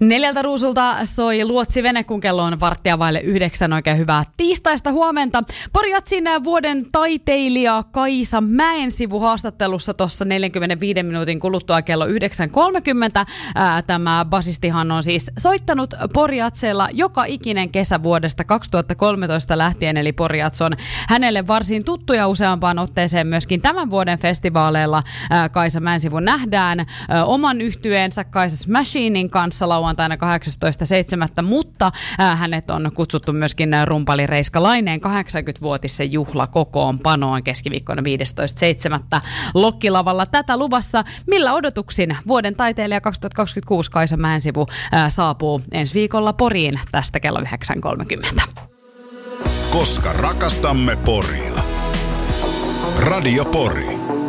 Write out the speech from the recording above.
4 ruusulta soi Luotsi-vene, kun kello on 8:45. Oikein hyvää tiistaista huomenta. Pori Jatsin vuoden taiteilija Kaisa Mäensivu haastattelussa tuossa 45 minuutin kuluttua kello 9:30. Tämä basistihan on siis soittanut Pori Jatseilla joka ikinen kesä vuodesta 2013 lähtien, eli Pori Jats on hänelle varsin tuttu ja useampaan otteeseen myöskin tämän vuoden festivaaleilla Kaisa Mäensivu nähdään oman yhtyeensä Kaisa Smashinein kanssa lauantaina 18.7., mutta hänet on kutsuttu myöskin rumpali Reiska Laineen 80-vuotisen juhlakokoonpanoon keskiviikkona 15.7. Lokkilavalla tätä luvassa. Millä odotuksin vuoden taiteilija 2026 Kaisa Mäensivu saapuu ensi viikolla Poriin tästä kello 9.30. Koska rakastamme Poria. Radio Pori.